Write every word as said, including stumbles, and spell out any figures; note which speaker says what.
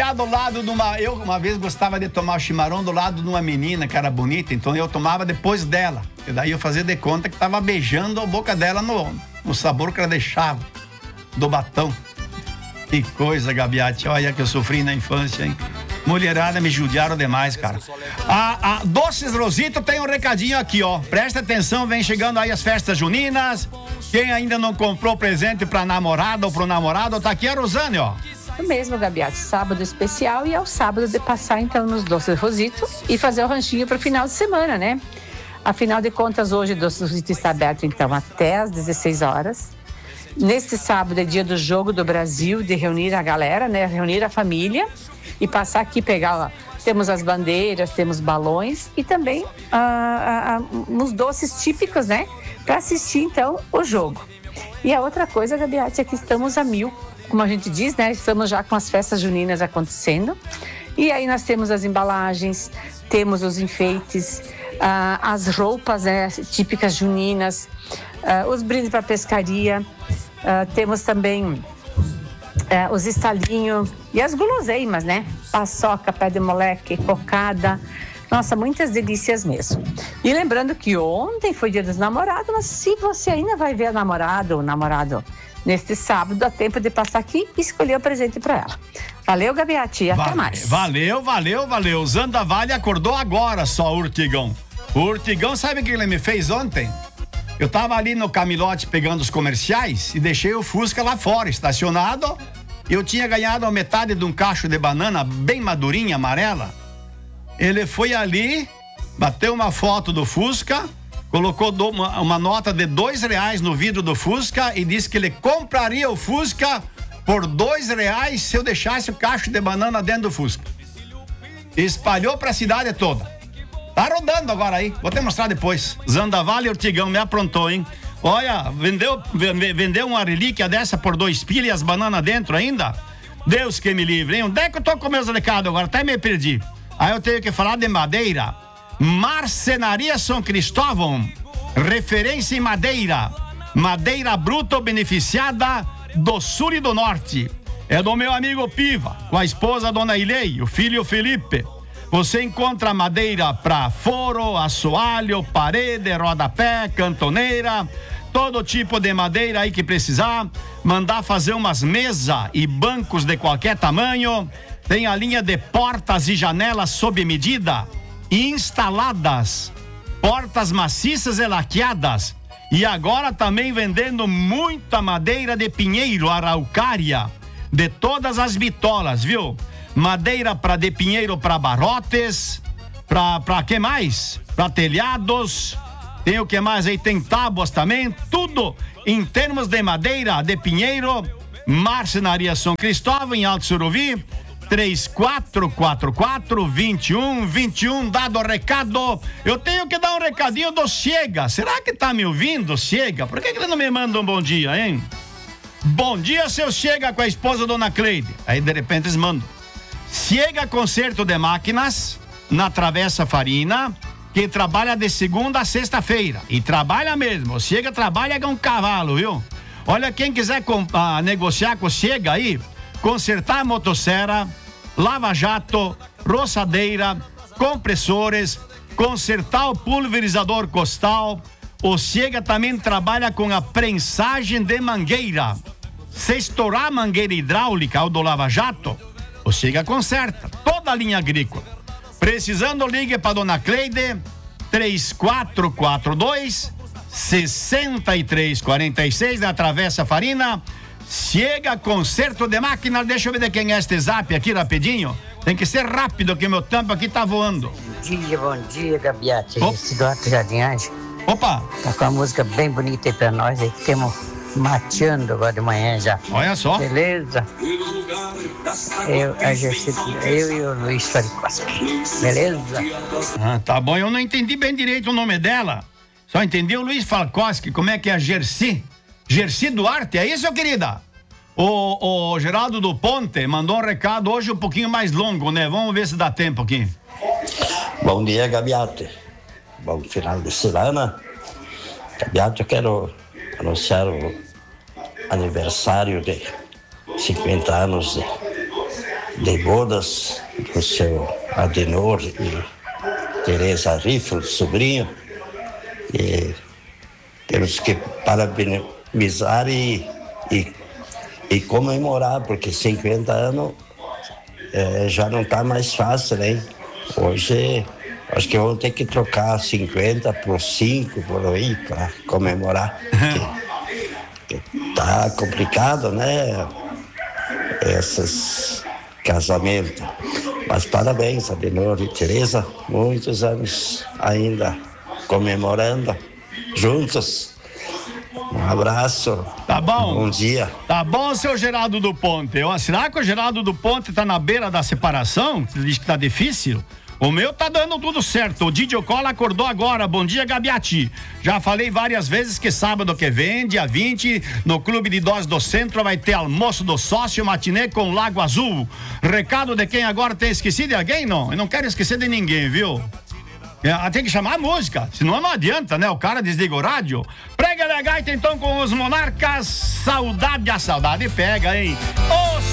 Speaker 1: tomar do lado de uma... Eu, uma vez, gostava de tomar chimarrão do lado de uma menina que era bonita, então eu tomava depois dela. E daí eu fazia de conta que tava beijando a boca dela no, no sabor que ela deixava do batom. Que coisa, Gabiati. Olha que eu sofri na infância, hein? Mulherada, me judiaram demais, cara. A, a Doces Rosito tem um recadinho aqui, ó. Presta atenção, vem chegando aí as festas juninas. Quem ainda não comprou presente pra namorada ou pro namorado, tá aqui a Rosane, ó.
Speaker 2: O mesmo, Gabiati, sábado especial, e é o sábado de passar então nos Doces Rosito e fazer o ranchinho pro final de semana, né? Afinal de contas, hoje o Doces Rosito está aberto então até às dezesseis horas. Neste sábado é dia do Jogo do Brasil, de reunir a galera, né? Reunir a família e passar aqui, pegar, ó, temos as bandeiras, temos balões e também ah, ah, uns doces típicos, né? Para assistir então o jogo. E a outra coisa, Gabiati, é que estamos a mil, como a gente diz, né? Estamos já com as festas juninas acontecendo. E aí nós temos as embalagens, temos os enfeites, ah, as roupas, né, típicas juninas, ah, os brindes para pescaria, ah, temos também ah, os estalinhos e as guloseimas, né? Paçoca, pé de moleque, cocada. Nossa, muitas delícias mesmo. E lembrando que ontem foi dia dos namorados, mas se você ainda vai ver a namorada ou namorado neste sábado, dá tempo de passar aqui e escolher o presente para ela. Valeu, Gabiati, até
Speaker 1: Vale,
Speaker 2: mais.
Speaker 1: Valeu, valeu, valeu. Zanda Vale acordou agora só, Urtigão. O Urtigão, sabe o que ele me fez ontem? Eu tava ali no camilote pegando os comerciais e deixei o Fusca lá fora, estacionado. Eu tinha ganhado a metade de um cacho de banana bem madurinha, amarela. Ele foi ali, bateu uma foto do Fusca, colocou do, uma, uma nota de dois reais no vidro do Fusca e disse que ele compraria o Fusca por dois reais se eu deixasse o cacho de banana dentro do Fusca. Espalhou pra cidade toda. Tá rodando agora aí, vou te mostrar depois. Zandaval e Ortigão me aprontou, hein? Olha, vendeu, vendeu uma relíquia dessa por dois pila e as bananas dentro ainda? Deus que me livre, hein? Onde é que eu tô com meus recados agora? Até me perdi. Aí eu tenho que falar de madeira. Marcenaria São Cristóvão, referência em madeira. Madeira bruta ou beneficiada do sul e do norte. É do meu amigo Piva, com a esposa Dona Ilei, o filho Felipe. Você encontra madeira para foro, assoalho, parede, rodapé, cantoneira, todo tipo de madeira aí que precisar. Mandar fazer umas mesas e bancos de qualquer tamanho. Tem a linha de portas e janelas sob medida, instaladas, portas maciças e laqueadas. E agora também vendendo muita madeira de pinheiro, araucária, de todas as bitolas, viu? Madeira para de pinheiro para barrotes, para para que mais? Para telhados. Tem o que mais aí? Tem tábuas também, tudo em termos de madeira de pinheiro. Marcenaria São Cristóvão, em Alto Suruvi. três quatro quatro quatro, dois um dois um, dado o recado. Eu tenho que dar um recadinho do Chega. Será que tá me ouvindo, Chega? Por que que ele não me manda um bom dia, hein? Bom dia, seu Chega, com a esposa Dona Cleide. Aí de repente eles mandam. Chega Conserto de Máquinas, na Travessa Farina, que trabalha de segunda a sexta-feira. E trabalha mesmo. Chega trabalha com um cavalo, viu? Olha, quem quiser ah, negociar com o Chega aí, consertar a motosserra, lava-jato, roçadeira, compressores, consertar o pulverizador costal. O Chega também trabalha com a prensagem de mangueira. Se estourar a mangueira hidráulica ou do lava-jato, o Chega conserta toda a linha agrícola. Precisando, ligue para Dona Cleide, três quatro quatro dois, seis três quatro seis, na Travessa Farina. Chega Conserto de Máquina. Deixa eu ver de quem é este zap aqui rapidinho. Tem que ser rápido, que meu tampo aqui tá voando.
Speaker 3: Bom dia, bom dia, Gabiati. Esse Eduardo Jardinagem.
Speaker 1: Opa!
Speaker 3: Tá com uma música bem bonita aí pra nós aí, que temos mateando agora de manhã já.
Speaker 1: Olha só.
Speaker 3: Beleza? Eu, a Gersi, eu e o Luiz Farikoski. Beleza?
Speaker 1: Ah, tá bom. Eu não entendi bem direito o nome dela. Só entendi o Luiz Falcoski. Como é que é a Gersi? Gersi Duarte, é isso, querida? O, o Geraldo do Ponte mandou um recado hoje um pouquinho mais longo, né? Vamos ver se dá tempo aqui.
Speaker 4: Bom dia, Gabiati. Bom final de semana. Gabiati, eu quero anunciar o aniversário de cinquenta anos de, de bodas do seu Adenor e Teresa Riffel, sobrinho. E temos que parabenizar e, e, e comemorar, porque cinquenta anos é, já não está mais fácil, né? Hoje, acho que vamos ter que trocar cinquenta por cinco, por aí, para comemorar. Porque, porque tá complicado, né? Esses casamentos. Mas parabéns, Adenor e Teresa, muitos anos ainda comemorando juntos. Um abraço.
Speaker 1: Tá bom.
Speaker 4: Bom dia.
Speaker 1: Tá bom, seu Geraldo do Ponte. Eu, será que o Geraldo do Ponte tá na beira da separação? Você diz que tá difícil? O meu tá dando tudo certo. O Didio Cola acordou agora. Bom dia, Gabiati. Já falei várias vezes que sábado que vem, dia vinte, no Clube de Idosos do Centro, vai ter almoço do sócio matinê com Lago Azul. Recado de quem agora tem esquecido de alguém? Não, eu não quero esquecer de ninguém, viu? É, tem que chamar a música, senão não adianta, né? O cara desliga o rádio. Prega a gaita então com os Monarcas. Saudade, a saudade pega, hein? Os